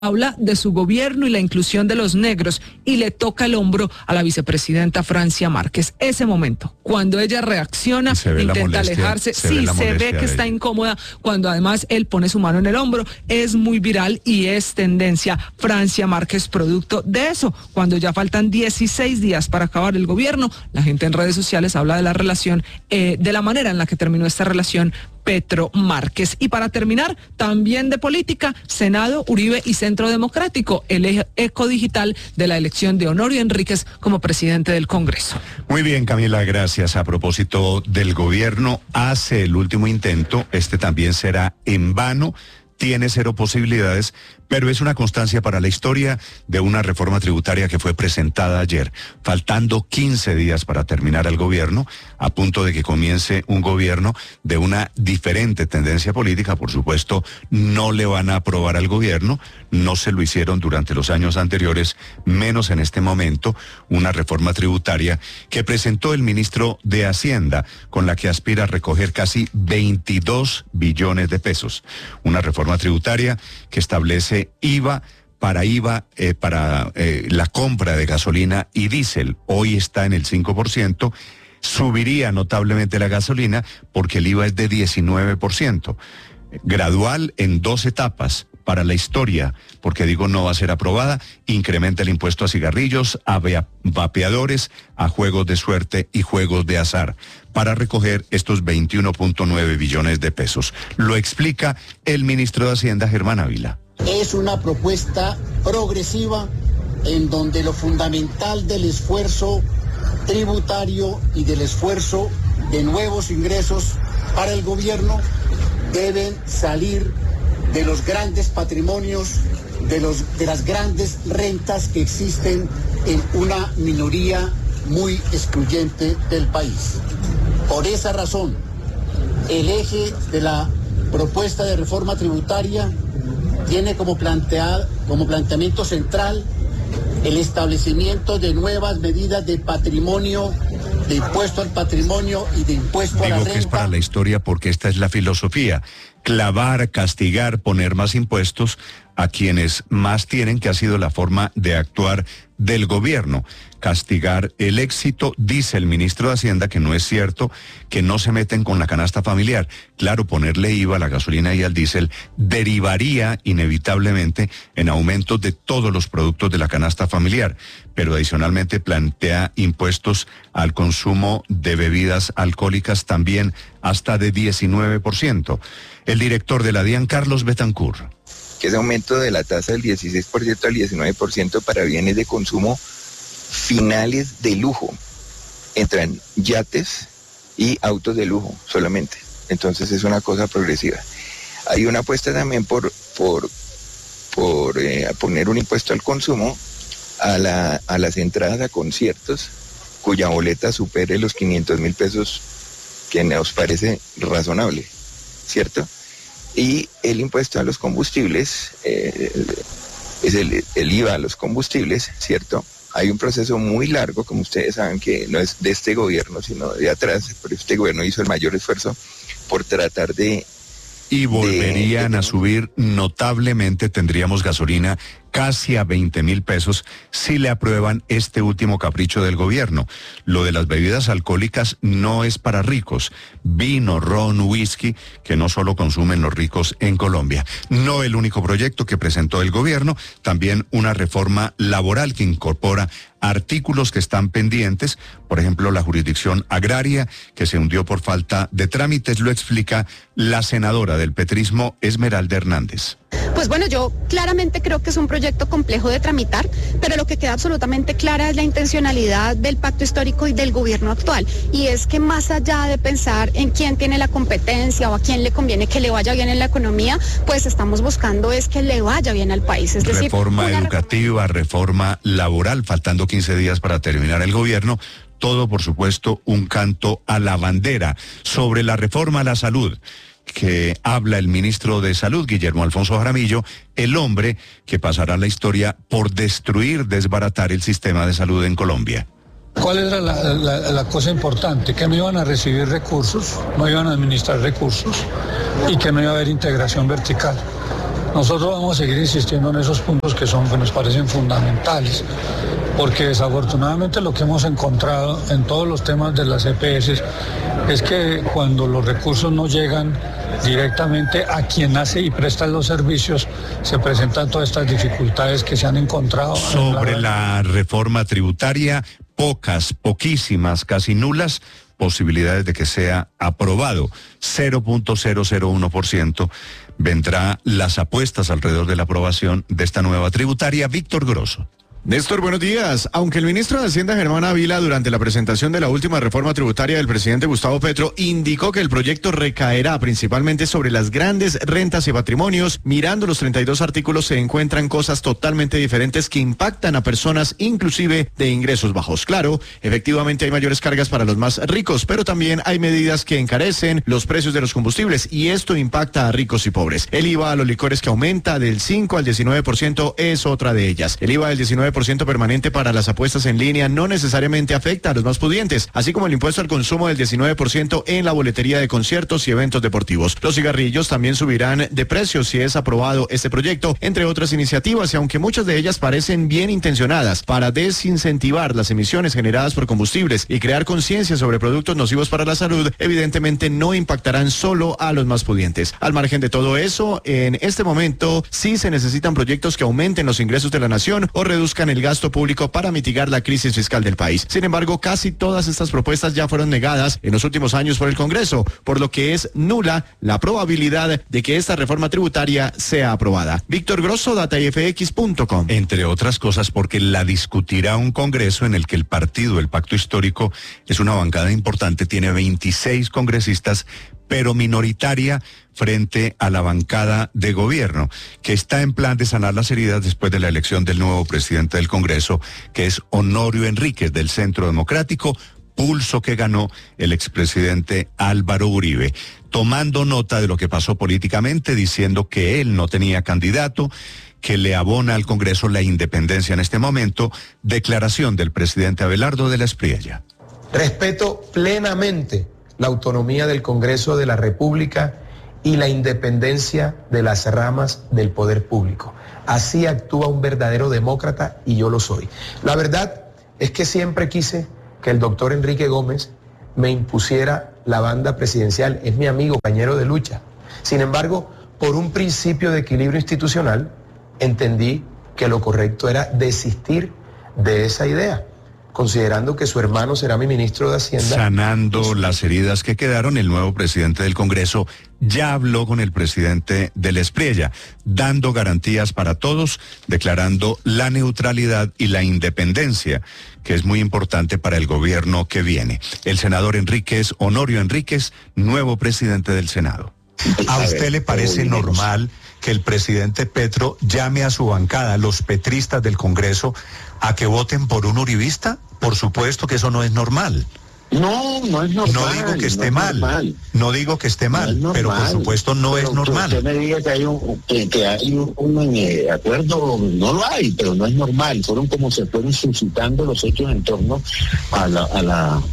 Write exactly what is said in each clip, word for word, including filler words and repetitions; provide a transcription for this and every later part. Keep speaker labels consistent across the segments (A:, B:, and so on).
A: habla de su gobierno y la inclusión de los negros y le toca el hombro a la vicepresidenta Francia Márquez. Ese momento, cuando ella reacciona, intenta alejarse, sí, se ve que está incómoda, cuando además él pone su mano en el hombro, es muy viral y es tendencia. Francia Márquez, producto de eso, cuando ya faltan dieciséis días para acabar el gobierno, la gente en redes sociales habla de la relación, eh, de la manera en la que terminó esta relación Petro Márquez. Y para terminar, también de política, Senado, Uribe y Centro Democrático, el eco digital de la elección de Honorio Enríquez como presidente del Congreso.
B: Muy bien, Camila, gracias. A propósito del gobierno, hace el último intento, este también será en vano, tiene cero posibilidades, pero es una constancia para la historia de una reforma tributaria que fue presentada ayer, faltando quince días para terminar el gobierno, a punto de que comience un gobierno de una diferente tendencia política. Por supuesto, no le van a aprobar al gobierno, no se lo hicieron durante los años anteriores, menos en este momento, una reforma tributaria que presentó el ministro de Hacienda, con la que aspira a recoger casi veintidós billones de pesos. Una reforma tributaria que establece I V A para I V A, eh, para eh, la compra de gasolina y diésel. Hoy está en el cinco por ciento, subiría notablemente la gasolina porque el I V A es de diecinueve por ciento. Gradual en dos etapas. Para la historia, porque digo no va a ser aprobada, incrementa el impuesto a cigarrillos, a vapeadores, a juegos de suerte y juegos de azar, para recoger estos veintiuno punto nueve billones de pesos. Lo explica el ministro de Hacienda, Germán Ávila.
C: Es una propuesta progresiva en donde lo fundamental del esfuerzo tributario y del esfuerzo de nuevos ingresos para el gobierno deben salir de los grandes patrimonios, de, los, de las grandes rentas que existen en una minoría muy excluyente del país. Por esa razón, el eje de la propuesta de reforma tributaria tiene como, plantear, como planteamiento central el establecimiento de nuevas medidas de patrimonio, de impuesto al patrimonio y de impuesto
B: Digo
C: a la renta.
B: Digo que es para la historia porque esta es la filosofía. Clavar, castigar, poner más impuestos a quienes más tienen, que ha sido la forma de actuar del gobierno. Castigar el éxito, dice el ministro de Hacienda, que no es cierto, que no se meten con la canasta familiar. Claro, ponerle I V A a la gasolina y al diésel derivaría inevitablemente en aumentos de todos los productos de la canasta familiar, pero adicionalmente plantea impuestos al consumo de bebidas alcohólicas también hasta de diecinueve por ciento. El director de la DIAN, Carlos Betancourt.
D: Que es aumento de la tasa del dieciséis por ciento al diecinueve por ciento para bienes de consumo finales de lujo. Entran yates y autos de lujo solamente. Entonces es una cosa progresiva. Hay una apuesta también por, por, por eh, poner un impuesto al consumo a, la, a las entradas a conciertos cuya boleta supere los quinientos mil pesos, que nos parece razonable, ¿cierto? Y el impuesto a los combustibles, eh, es el, el I V A a los combustibles, ¿cierto? Hay un proceso muy largo, como ustedes saben, que no es de este gobierno, sino de atrás, pero este gobierno hizo el mayor esfuerzo por tratar de...
B: Y volverían
D: de, de,
B: a subir notablemente, tendríamos gasolina casi a veinte mil pesos si le aprueban este último capricho del gobierno. Lo de las bebidas alcohólicas no es para ricos. Vino, ron, whisky, que no solo consumen los ricos en Colombia. No el único proyecto que presentó el gobierno, también una reforma laboral que incorpora artículos que están pendientes, por ejemplo, la jurisdicción agraria, que se hundió por falta de trámites, lo explica la senadora del petrismo, Esmeralda Hernández.
E: Pues bueno, yo claramente creo que es un proyecto complejo de tramitar, pero lo que queda absolutamente clara es la intencionalidad del pacto histórico y del gobierno actual, y es que más allá de pensar en quién tiene la competencia o a quién le conviene que le vaya bien en la economía, pues estamos buscando es que le vaya bien al país. Es decir,
B: reforma educativa, reforma laboral, faltando quince días para terminar el gobierno. Todo, por supuesto, un canto a la bandera. Sobre la reforma a la salud, que habla el ministro de Salud, Guillermo Alfonso Jaramillo, el hombre que pasará a la historia por destruir, desbaratar el sistema de salud en Colombia.
F: ¿Cuál era la, la, la cosa importante? Que no iban a recibir recursos, no iban a administrar recursos y que no iba a haber integración vertical. Nosotros vamos a seguir insistiendo en esos puntos que son, que nos parecen fundamentales, porque desafortunadamente lo que hemos encontrado en todos los temas de las E P S es que cuando los recursos no llegan directamente a quien hace y presta los servicios, se presentan todas estas dificultades que se han encontrado.
B: Sobre la... la reforma tributaria, pocas, poquísimas, casi nulas posibilidades de que sea aprobado. cero punto cero cero uno por ciento vendrá las apuestas alrededor de la aprobación de esta nueva tributaria. Víctor Grosso.
G: Néstor, buenos días. Aunque el ministro de Hacienda, Germán Ávila, durante la presentación de la última reforma tributaria del presidente Gustavo Petro, indicó que el proyecto recaerá principalmente sobre las grandes rentas y patrimonios, mirando los treinta y dos artículos se encuentran cosas totalmente diferentes que impactan a personas inclusive de ingresos bajos. Claro, efectivamente hay mayores cargas para los más ricos, pero también hay medidas que encarecen los precios de los combustibles y esto impacta a ricos y pobres. El I V A a los licores que aumenta del cinco al diecinueve por ciento es otra de ellas. El I V A del diecinueve por ciento permanente para las apuestas en línea no necesariamente afecta a los más pudientes, así como el impuesto al consumo del diecinueve por ciento en la boletería de conciertos y eventos deportivos. Los cigarrillos también subirán de precio si es aprobado este proyecto, entre otras iniciativas, y aunque muchas de ellas parecen bien intencionadas para desincentivar las emisiones generadas por combustibles y crear conciencia sobre productos nocivos para la salud, evidentemente no impactarán solo a los más pudientes. Al margen de todo eso, en este momento sí se necesitan proyectos que aumenten los ingresos de la nación o reduzcan el gasto público para mitigar la crisis fiscal del país. Sin embargo, casi todas estas propuestas ya fueron negadas en los últimos años por el Congreso, por lo que es nula la probabilidad de que esta reforma tributaria sea aprobada. Víctor Grosso, data I F X punto com.
B: Entre otras cosas porque la discutirá un Congreso en el que el partido, el Pacto Histórico, es una bancada importante, tiene veintiséis congresistas, pero minoritaria frente a la bancada de gobierno, que está en plan de sanar las heridas después de la elección del nuevo presidente del Congreso, que es Honorio Enríquez, del Centro Democrático, pulso que ganó el expresidente Álvaro Uribe, tomando nota de lo que pasó políticamente, diciendo que él no tenía candidato, que le abona al Congreso la independencia en este momento. Declaración del presidente Abelardo de la Espriella.
H: Respeto plenamente la autonomía del Congreso de la República y la independencia de las ramas del poder público. Así actúa un verdadero demócrata y yo lo soy. La verdad es que siempre quise que el doctor Enrique Gómez me impusiera la banda presidencial. Es mi amigo, compañero de lucha. Sin embargo, por un principio de equilibrio institucional, entendí que lo correcto era desistir de esa idea, considerando que su hermano será mi ministro de Hacienda.
B: Sanando las heridas que quedaron, el nuevo presidente del Congreso ya habló con el presidente de la Espriella, dando garantías para todos, declarando la neutralidad y la independencia, que es muy importante para el gobierno que viene. El senador Enríquez, Honorio Enríquez, nuevo presidente del Senado. ¿A usted le parece normal que el presidente Petro llame a su bancada, los petristas del Congreso, a que voten por un uribista? Por supuesto que eso no es normal.
I: No, no es normal.
B: No digo que esté
I: no
B: mal,
I: normal.
B: no digo que esté mal, no pero por supuesto no pero es normal.
I: Usted me diga que hay un, que, que hay un, un eh, acuerdo, no lo hay, pero no es normal. Fueron como se fueron suscitando los hechos en torno a la... A la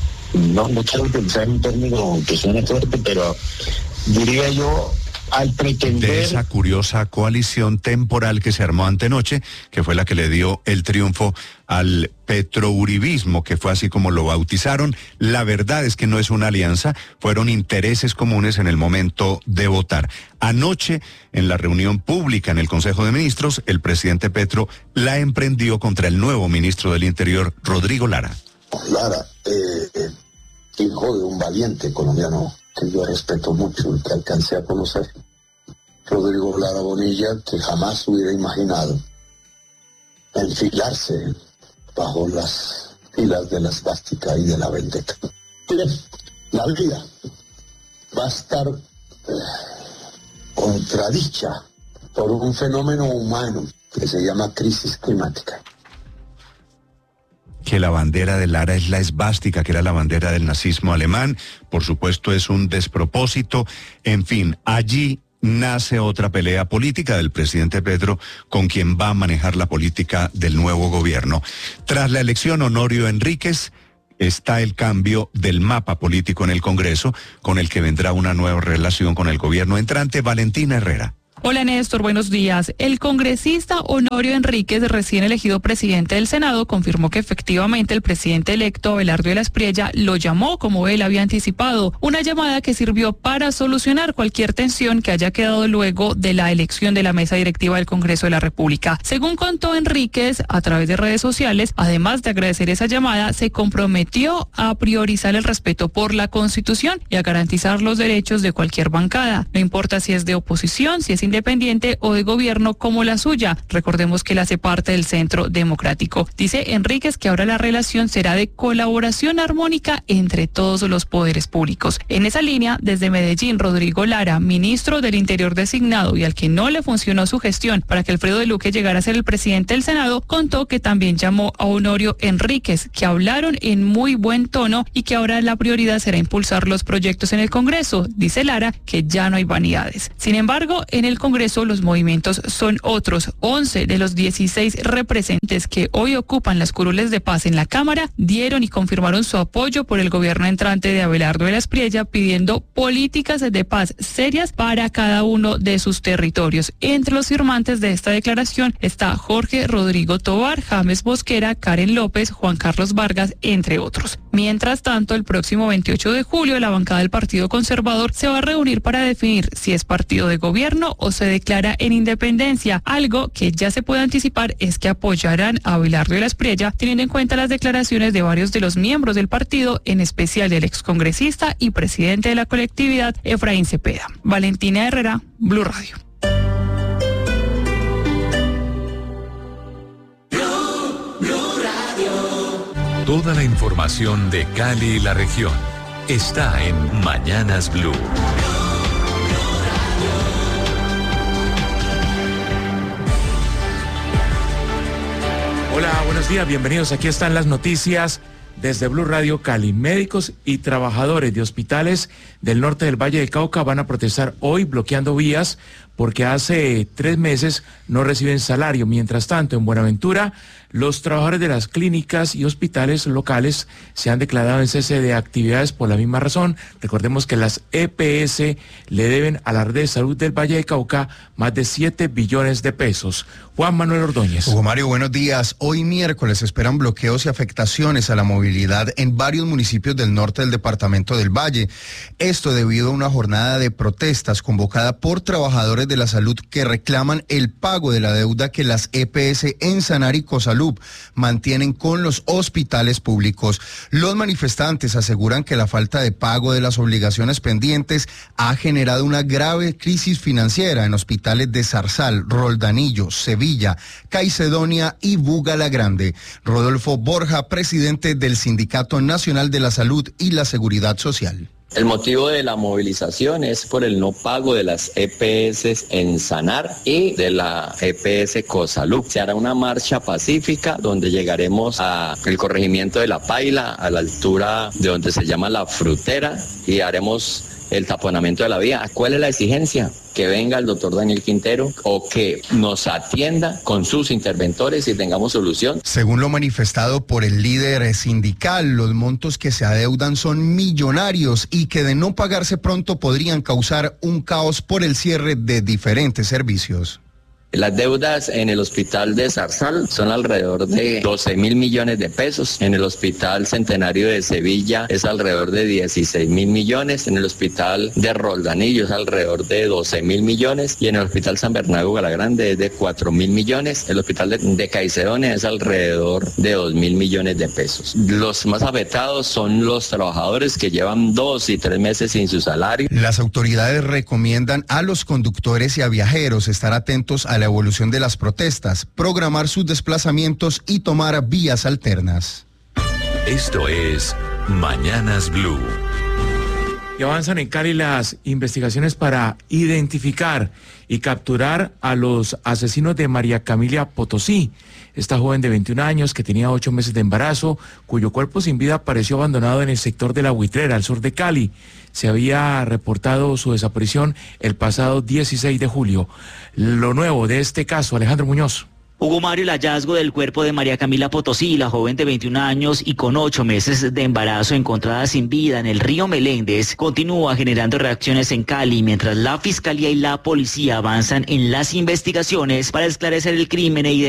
I: no, no quiero utilizar un término que suene fuerte, pero diría yo, al pretender...
B: De esa curiosa coalición temporal que se armó antenoche, que fue la que le dio el triunfo al petrouribismo, que fue así como lo bautizaron. La verdad es que no es una alianza, fueron intereses comunes en el momento de votar. Anoche, en la reunión pública en el Consejo de Ministros, el presidente Petro la emprendió contra el nuevo ministro del Interior, Rodrigo Lara.
J: Lara, eh, hijo de un valiente colombiano que yo respeto mucho y que alcancé a conocer, Rodrigo Lara Bonilla, que jamás hubiera imaginado enfilarse bajo las filas de la esvástica y de la vendetta. Miren, la vida va a estar eh, contradicha por un fenómeno humano que se llama crisis climática.
B: Que la bandera de Lara es la esvástica, que era la bandera del nazismo alemán. Por supuesto es un despropósito. En fin, allí nace otra pelea política del presidente Petro con quien va a manejar la política del nuevo gobierno. Tras la elección Honorio Enríquez, está el cambio del mapa político en el Congreso, con el que vendrá una nueva relación con el gobierno entrante. Valentina Herrera.
K: Hola Néstor, buenos días. El congresista Honorio Enríquez, recién elegido presidente del Senado, confirmó que efectivamente el presidente electo Abelardo de la Espriella lo llamó como él había anticipado, una llamada que sirvió para solucionar cualquier tensión que haya quedado luego de la elección de la mesa directiva del Congreso de la República. Según contó Enríquez a través de redes sociales, además de agradecer esa llamada, se comprometió a priorizar el respeto por la Constitución y a garantizar los derechos de cualquier bancada, no importa si es de oposición, si es independiente o de gobierno como la suya. Recordemos que él hace parte del Centro Democrático. Dice Enríquez que ahora la relación será de colaboración armónica entre todos los poderes públicos. En esa línea, desde Medellín, Rodrigo Lara, ministro del Interior designado y al que no le funcionó su gestión para que Alfredo de Luque llegara a ser el presidente del Senado, contó que también llamó a Honorio Enríquez, que hablaron en muy buen tono y que ahora la prioridad será impulsar los proyectos en el Congreso. Dice Lara que ya no hay vanidades. Sin embargo, en el Congreso los movimientos son otros. once de los dieciséis representantes que hoy ocupan las curules de paz en la Cámara dieron y confirmaron su apoyo por el gobierno entrante de Abelardo de la Espriella, pidiendo políticas de paz serias para cada uno de sus territorios. Entre los firmantes de esta declaración está Jorge Rodrigo Tovar, James Mosquera, Karen López, Juan Carlos Vargas, entre otros. Mientras tanto, el próximo veintiocho de julio, la bancada del Partido Conservador se va a reunir para definir si es partido de gobierno o se declara en independencia. Algo que ya se puede anticipar es que apoyarán a Abelardo de la Espriella, teniendo en cuenta las declaraciones de varios de los miembros del partido, en especial del excongresista y presidente de la colectividad, Efraín Cepeda. Valentina Herrera, Blue Radio.
L: Toda la información de Cali y la región está en Mañanas Blue.
M: Hola, buenos días, bienvenidos. Aquí están las noticias desde Blue Radio Cali. Médicos y trabajadores de hospitales del norte del Valle del Cauca van a protestar hoy bloqueando vías porque hace tres meses no reciben salario. Mientras tanto, en Buenaventura, los trabajadores de las clínicas y hospitales locales se han declarado en cese de actividades por la misma razón. Recordemos que las E P S le deben a la red de salud del Valle del Cauca más de siete billones de pesos. Juan Manuel Ordóñez.
N: Hugo Mario, buenos días. Hoy miércoles esperan bloqueos y afectaciones a la movilidad en varios municipios del norte del departamento del Valle. Esto debido a una jornada de protestas convocada por trabajadores de la salud que reclaman el pago de la deuda que las E P S en Sanar y Cosalud mantienen con los hospitales públicos. Los manifestantes aseguran que la falta de pago de las obligaciones pendientes ha generado una grave crisis financiera en hospitales de Zarzal, Roldanillo, Sevilla, Caicedonia y Buga la Grande. Rodolfo Borja, presidente del Sindicato Nacional de la Salud y la Seguridad Social.
O: El motivo de la movilización es por el no pago de las E P S en Sanar y de la E P S Cosalud. Se hará una marcha pacífica donde llegaremos al corregimiento de La Paila, a la altura de donde se llama La Frutera, y haremos el taponamiento de la vía. ¿Cuál es la exigencia? Que venga el doctor Daniel Quintero o que nos atienda con sus interventores y tengamos solución.
N: Según lo manifestado por el líder sindical, los montos que se adeudan son millonarios y que de no pagarse pronto podrían causar un caos por el cierre de diferentes servicios.
O: Las deudas en el hospital de Zarzal son alrededor de doce mil millones de pesos. En el hospital Centenario de Sevilla es alrededor de dieciséis mil millones. En el hospital de Roldanillo es alrededor de doce mil millones. Y en el hospital San Bernardo Galagrande es de cuatro mil millones. El hospital de, de Caicedonia es alrededor de dos mil millones de pesos. Los más afectados son los trabajadores que llevan dos y tres meses sin su salario.
N: Las autoridades recomiendan a los conductores y a viajeros estar atentos a la evolución de las protestas, programar sus desplazamientos y tomar vías alternas.
L: Esto es Mañanas Blue.
M: Y avanzan en Cali las investigaciones para identificar y capturar a los asesinos de María Camila Potosí, esta joven de veintiún años que tenía ocho meses de embarazo, cuyo cuerpo sin vida apareció abandonado en el sector de La Buitrera, al sur de Cali. Se había reportado su desaparición el pasado dieciséis de julio. Lo nuevo de este caso, Alejandro Muñoz.
P: Hugo Mario, el hallazgo del cuerpo de María Camila Potosí, la joven de veintiún años y con ocho meses de embarazo encontrada sin vida en el río Meléndez, continúa generando reacciones en Cali, mientras la Fiscalía y la Policía avanzan en las investigaciones para esclarecer el crimen e